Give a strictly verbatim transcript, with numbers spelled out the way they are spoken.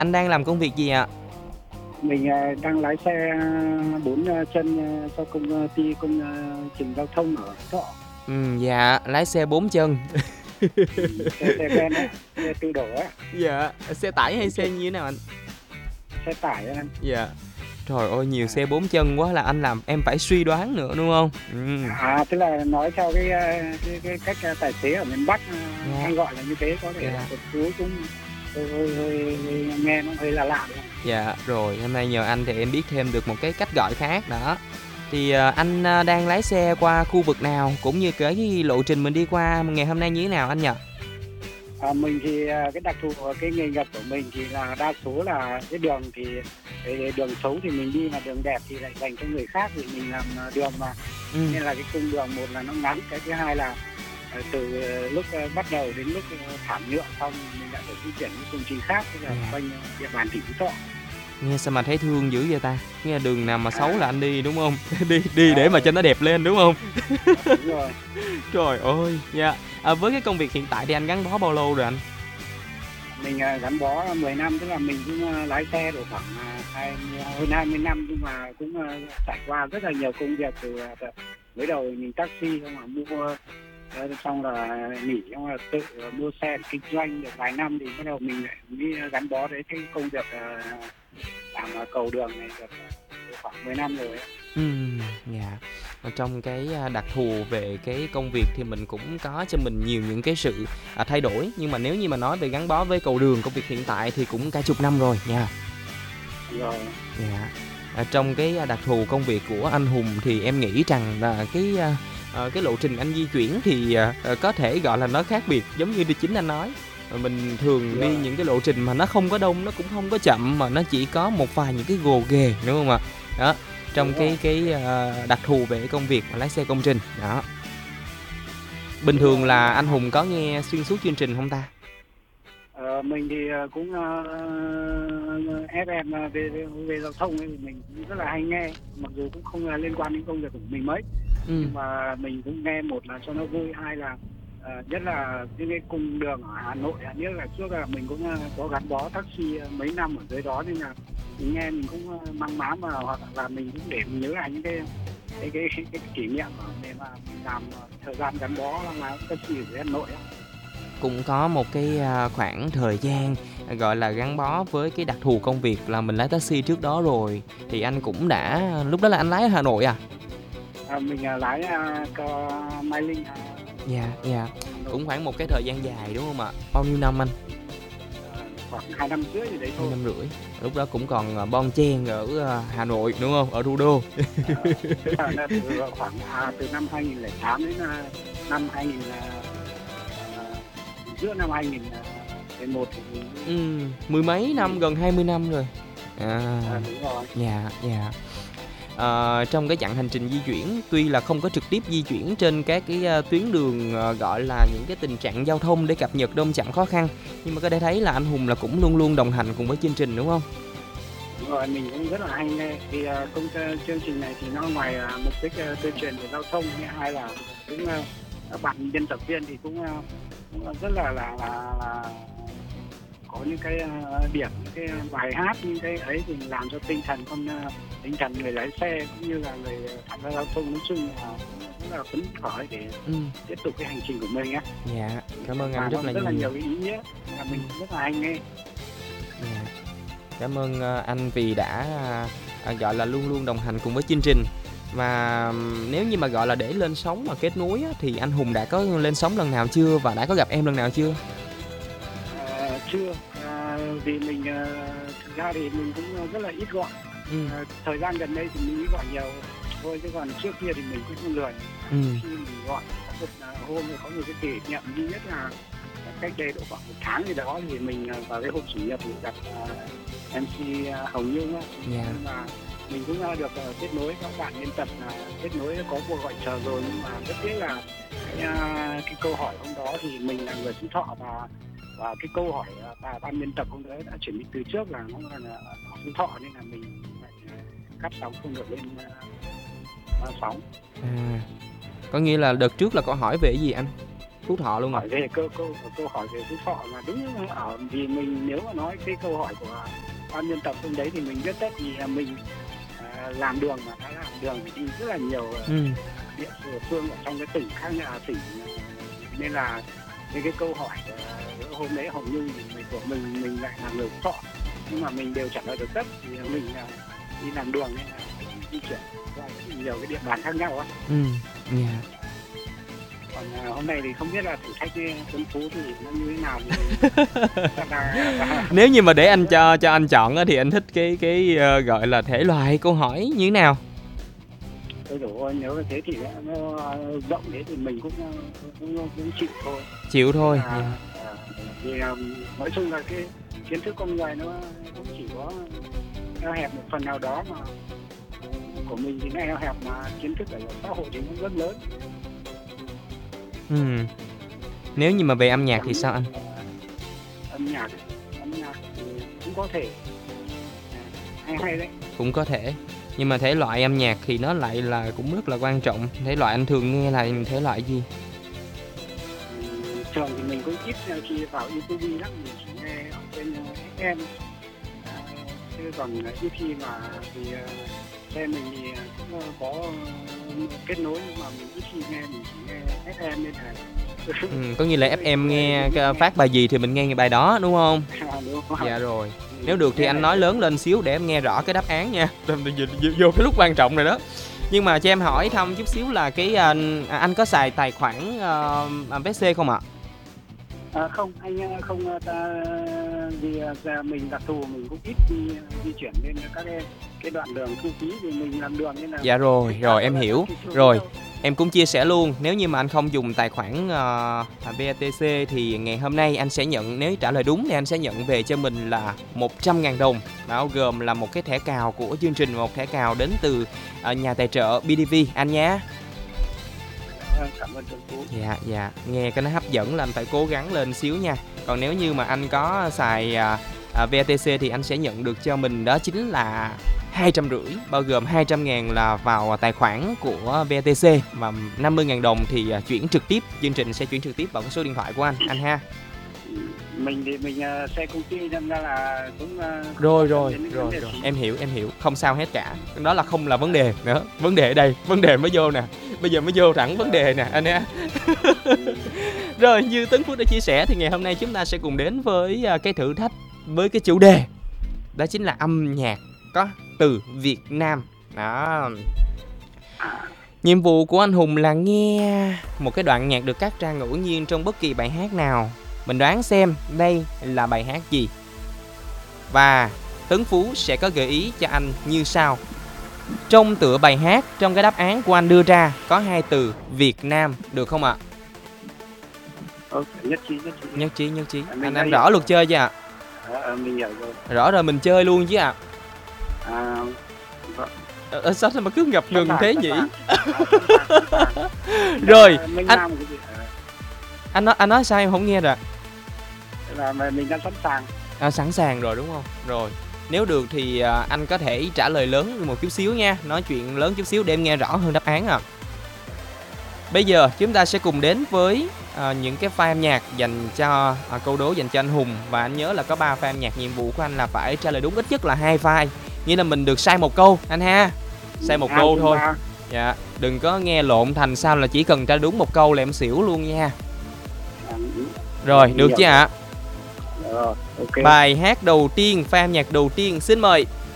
Anh đang làm công việc gì ạ? Mình à, đang lái xe à, bốn à, chân à, cho công ty công à, trình giao thông ở Phú Thọ. Ừm, dạ, lái xe bốn chân. Ừ, xe xe ben á, xe tự đổ á, Dạ, xe tải hay bốn xe chân, như thế nào anh? xe tải á anh. Dạ. Trời ơi, nhiều À, xe bốn chân quá là anh làm em phải suy đoán nữa đúng không? Ừm. à tức là nói theo cái à, cái, cái cách à, tài xế ở miền Bắc à, Dạ, hay gọi là như thế, có thể là dạ. một số cũng hơi, hơi, hơi, hơi nghe nó hơi là lạ đúng không? Dạ, rồi hôm nay nhờ anh thì em biết thêm được một cái cách gọi khác đó. Thì à, anh à, đang lái xe qua khu vực nào cũng như cái, cái lộ trình mình đi qua ngày hôm nay như thế nào anh nhỉ? À, mình thì à, cái đặc thù của cái nghề nghiệp của mình thì là đa số là cái đường thì cái đường xấu thì mình đi, mà đường đẹp thì lại dành cho người khác, thì mình làm à, đường mà, Ừ, nên là cái cung đường một là nó ngắn, cái thứ hai là à, từ à, lúc à, bắt đầu đến lúc à, thảm nhựa xong mình lại phải di chuyển những công trình khác, tức là dạ. quanh à, địa bàn tỉnh Phú Thọ. Nghe sao mà thấy thương dữ vậy ta? Nghe đường nào mà xấu là À, anh đi đúng không? đi đi để mà à, cho nó đẹp lên đúng không? đúng rồi. Trời ơi, nha. À, với cái công việc hiện tại thì anh gắn bó bao lâu rồi anh? Mình à, gắn bó mười năm, tức là mình cũng à, lái xe được khoảng à, hai, hơn hai mươi năm, nhưng mà cũng à, trải qua rất là nhiều công việc. Từ à, mới đầu mình taxi, xong là mua ờ, xong là nghỉ, xong là tự mua xe để kinh doanh được vài năm thì bắt đầu mình lại đi gắn bó với cái công việc à, làm à, cầu đường này được à, được khoảng mười năm rồi ấy. Ừm, dạ. Ở trong cái, a, đặc thù về cái công việc thì mình cũng có cho mình nhiều những cái sự, à, thay đổi, nhưng mà nếu như mà nói về gắn bó với cầu đường, công việc hiện tại thì cũng cả chục năm rồi nha. Rồi. Dạ. À, trong cái, a, đặc thù công việc của anh Hùng thì em nghĩ rằng là cái, a, ờ, cái lộ trình anh di chuyển thì, à, ờ, có thể, gọi là, nó khác biệt giống như chính anh nói. Ờ, mình thường đi Rồi. những cái lộ trình mà nó không có đông, nó cũng không có chậm, mà nó chỉ có một vài những cái gồ ghề, đúng không ạ? Đó, trong Đúng rồi. cái cái, a, đặc thù về cái công việc mà lái xe công trình, đó. Bình Đúng thường rồi, nhưng là mà anh Hùng có nghe xuyên suốt chương trình không ta? Ờ, mình thì ờ, cũng ờ, ép em về, về về giao thông ấy, thì mình cũng rất là hay nghe, mặc dù cũng không là liên quan đến công việc của mình mấy, Ừm, nhưng mà mình cũng nghe, một là cho nó vui, hai là ờ, nhất là những cái cung đường ở Hà Nội, nhất là trước là mình cũng ờ, có gắn bó taxi ờ, mấy năm ở dưới đó, nên là mình nghe mình cũng ờ, mang máng, mà hoặc là mình cũng để mình nhớ lại những cái cái cái, cái, cái kỷ niệm ở để mà mình làm ờ, thời gian gắn bó là taxi ở dưới Hà Nội ấy. cũng có một cái, a, khoảng thời gian, à, gọi là, gắn bó với cái đặc thù công việc là mình lái taxi trước đó rồi, thì anh cũng đã lúc đó là anh lái ở Hà Nội à? À, mình à, lái à, cho Mai Linh à, Dạ, dạ, Hà Nội. cũng khoảng một cái thời gian dài, đúng hông ạ? Bao nhiêu năm anh? À, khoảng hai năm rưỡi gì đấy Hai thôi. năm rưỡi, lúc đó cũng còn, à, bon chen ở, a, Hà Nội, đúng hông? Ở thủ đô. À, tức là là từ khoảng à, từ năm hai nghìn lẻ tám đến à, năm hai nghìn à, à, giữa năm hai nghìn lẻ một thì mình Ừm, mười mấy đi. năm, gần hai mươi năm rồi. À, À, đúng rồi. dạ, dạ. Ờ, trong cái chặng hành trình di chuyển, tuy là không có trực tiếp di chuyển trên các cái, a, tuyến đường, ờ, gọi là, những cái tình trạng giao thông để cập nhật đôn chặn khó khăn, nhưng mà có thể thấy là anh Hùng là cũng luôn luôn đồng hành cùng với chương trình, đúng hông? Đúng rồi, mình cũng rất là hay nghe. Thì à, công t- chương trình này thì nó ngoài à, mục đích à, tuyên truyền về giao thông, thứ hai là cũng à, các bạn biên tập viên thì cũng, à, cũng rất là là, là, là có những cái ờ, điểm, những cái bài hát, những cái ấy thì làm cho tinh thần con ờ, tinh thần người lái xe cũng như là người tham gia giao thông nói chung là rất là phấn khởi để Ừm, tiếp tục cái hành trình của mình á. dạ, cảm ơn anh Và nó rất là rất là nhiều. nhiều cái ý nghĩa, là mình Ừm, cũng rất là hay nghe. dạ, cảm ơn, a, anh vì đã, à, à, gọi là, luôn luôn đồng hành cùng với chương trình. Và, ừm, nếu như mà, gọi là, để lên sóng mà kết nối á, thì anh Hùng đã có lên sóng lần nào chưa và đã có gặp em lần nào chưa? Ờ, chưa. Ờ, vì mình ờ, thực ra thì mình cũng rất là ít gọi. Ừm, Ờ, thời gian gần đây thì mình mới gọi nhiều thôi, chứ còn trước kia thì mình cũng không lười. ừm, Khi mình gọi có một ờ, hôm thì có một cái kỷ niệm duy nhất là cách đây độ khoảng một tháng gì đó, thì mình ờ, vào cái hôm chủ nhật thì gặp uh, em xê ờ, Hồng Nhung á, dạ, nhưng mà mình cũng ờ, được ờ, kết nối các bạn biên tập, là kết nối có cuộc gọi chờ rồi, nhưng mà rất tiếc là cái, ờ, cái câu hỏi hôm đó thì mình là người Phú Thọ, và và cái câu hỏi ờ, bà ban biên tập hôm đấy đã chuẩn bị từ trước là nó là, là ở Phú Thọ, nên là mình lại ờ, cắt sóng không được lên uh, sóng. à, có nghĩa là đợt trước là câu hỏi về cái gì anh? Phú Thọ luôn à? Hỏi về câu câu câu hỏi về Phú Thọ mà đúng ở, vì mình nếu mà nói cái câu hỏi của ban biên tập hôm đấy thì mình biết tất, vì là mình à, làm đường mà đã làm đường thì đi rất là nhiều Ừ. địa phương ở trong cái tỉnh khác, như là tỉnh, nên là những cái câu hỏi uh, hôm đấy hầu như mình của mình mình lại là người Phú Thọ, nhưng mà mình đều trả lời được tất, vì mình uh, đi làm đường nên là di chuyển qua nhiều cái địa bàn khác nhau á. Ừ. Dạ. Còn uh, hôm nay thì không biết là thử thách Tuấn Phú thì nó như thế nào thì là... Nếu như mà để anh cho cho anh chọn á, thì anh thích cái cái uh, gọi là thể loại câu hỏi như thế nào? Tôi đủ, nếu là thế thì nó rộng thế thì mình cũng cũng, cũng chịu thôi. Chịu thôi. À, Yeah. à, vì nói chung là cái kiến thức con người nó cũng chỉ có eo hẹp một phần nào đó, mà của mình thì nó eo hẹp, mà kiến thức ở xã hội thì cũng rất lớn. Ừ. Nếu như mà về âm nhạc thì sao anh? Âm nhạc, âm nhạc thì cũng có thể hay hay đấy. Cũng có thể. Nhưng mà thể loại âm nhạc thì nó lại là cũng rất là quan trọng. Thể loại anh thường nghe là thể loại gì? Thường thì mình cũng ít khi vào YouTube lắm, mình chỉ nghe ở trên ép em. À, chứ còn ít khi mà thì xe mình thì cũng có kết nối, nhưng mà mình ít khi nghe, mình chỉ nghe ép em nên là ừ, có như là ép em nghe phát bài gì thì mình nghe bài đó đúng không? À, đúng rồi. Dạ rồi. Nếu được thì anh nói lớn lên xíu để em nghe rõ cái đáp án nha. Vô cái lúc quan trọng này đó. Nhưng mà cho em hỏi thăm chút xíu là cái anh, anh có xài tài khoản uh, vê xê không ạ? À, không, anh không, ta vì mình đặc thù mình cũng ít đi di chuyển lên các cái, cái đoạn đường thu phí, thì mình làm đường nên là... Dạ rồi, rồi em hiểu. Rồi, em cũng chia sẻ luôn, nếu như mà anh không dùng tài khoản uh, vê tê xê thì ngày hôm nay anh sẽ nhận, nếu trả lời đúng thì anh sẽ nhận về cho mình là một trăm ngàn đồng, bao gồm là một cái thẻ cào của chương trình và một thẻ cào đến từ uh, nhà tài trợ bê đê vê anh nhé. Cảm ơn Tuấn Phú. Dạ, dạ, nghe cái nó hấp dẫn là anh phải cố gắng lên xíu nha. Còn nếu như mà anh có xài uh, uh, vê tê xê thì anh sẽ nhận được cho mình đó chính là hai trăm rưỡi, bao gồm hai trăm ngàn là vào tài khoản của vê tê xê và năm mươi ngàn đồng thì uh, chuyển trực tiếp, chương trình sẽ chuyển trực tiếp vào cái số điện thoại của anh, anh ha. Mình thì mình uh, xe công ty nên ra là cũng uh, rồi rồi rồi rồi em hiểu em hiểu không sao hết cả, đó là không là vấn đề nữa, vấn đề ở đây vấn đề mới vô nè, bây giờ mới vô thẳng vấn đề nè anh ha. Rồi như Tấn Phước đã chia sẻ thì ngày hôm nay chúng ta sẽ cùng đến với uh, cái thử thách với cái chủ đề đó chính là âm nhạc có từ Việt Nam đó. Nhiệm vụ của anh Hùng là nghe một cái đoạn nhạc được cắt ra ngẫu nhiên trong bất kỳ bài hát nào. Mình đoán xem đây là bài hát gì. Và Tấn Phú sẽ có gợi ý cho anh như sau. Trong tựa bài hát, trong cái đáp án của anh đưa ra có hai từ Việt Nam, được không ạ? Ừ, nhất trí, nhất trí. Nhất trí, nhất trí. À, anh anh rõ luật chơi chưa ạ? À, mình hiểu rồi. Rõ rồi mình chơi luôn chứ ạ. À, vâng. Ờ, sao mà cứ ngập ngừng thế nhỉ? À, rồi, anh anh nói anh nói sao em không nghe rồi. Là mình đang sẵn sàng. À, sẵn sàng rồi đúng không? Rồi, nếu được thì à, anh có thể trả lời lớn một chút xíu nha, nói chuyện lớn chút xíu để em nghe rõ hơn đáp án à. Bây giờ chúng ta sẽ cùng đến với à, những cái file âm nhạc dành cho à, câu đố dành cho anh Hùng, và anh nhớ là có ba file âm nhạc, nhiệm vụ của anh là phải trả lời đúng ít nhất là hai file, nghĩa là mình được sai một câu anh ha, sai một à, câu thôi. À. Dạ, đừng có nghe lộn thành sao là chỉ cần trả đúng một câu là em xỉu luôn nha. À, rồi, được chứ ạ? À? Ờ, okay. Bài hát đầu tiên, file âm nhạc đầu tiên xin mời.